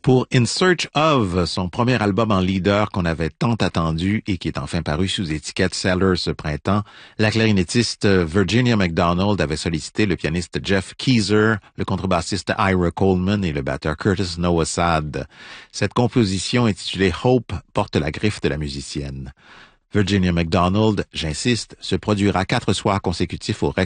Pour In Search of, son premier album en leader qu'on avait tant attendu et qui est enfin paru sous étiquette Cellar ce printemps, la clarinettiste Virginia McDonald avait sollicité le pianiste Jeff Keezer, le contrebassiste Ira Coleman et le batteur Curtis Nowosad. Cette composition intitulée Hope porte la griffe de la musicienne. Virginia McDonald, j'insiste, se produira 4 soirs consécutifs au Rex